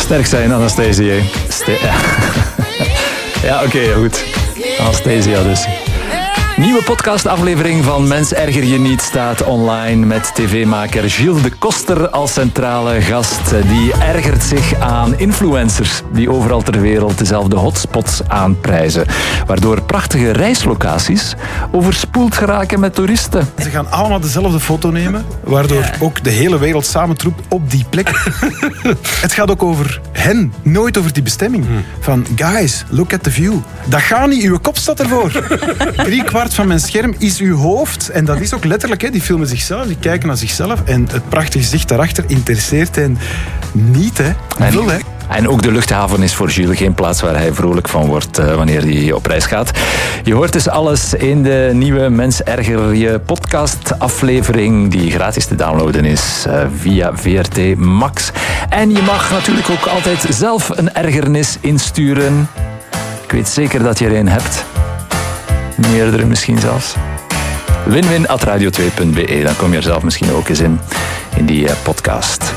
Sterk zijn, Anastasia. Ja, oké, goed. Anastasia dus. Nieuwe podcastaflevering van Mens Erger Je Niet staat online met tv-maker Gilles de Koster als centrale gast. Die ergert zich aan influencers die overal ter wereld dezelfde hotspots aanprijzen. Waardoor prachtige reislocaties overspoeld geraken met toeristen. Ze gaan allemaal dezelfde foto nemen, waardoor ook de hele wereld samentroept op die plek. Het gaat ook over hen, nooit over die bestemming. Van, guys, look at the view. Dat gaat niet, uw kop staat ervoor. 3/4 van mijn scherm is uw hoofd. En dat is ook letterlijk, hè. Die filmen zichzelf, die kijken naar zichzelf. En het prachtige gezicht daarachter interesseert hen niet, hè. Nul, hè. En ook de luchthaven is voor Gilles geen plaats waar hij vrolijk van wordt wanneer hij op reis gaat. Je hoort dus alles in de nieuwe Mens Erger Je podcast-aflevering die gratis te downloaden is via VRT Max. En je mag natuurlijk ook altijd zelf een ergernis insturen. Ik weet zeker dat je er een hebt. Meerdere misschien zelfs. winwin@radio2.be. Dan kom je er zelf misschien ook eens in die podcast.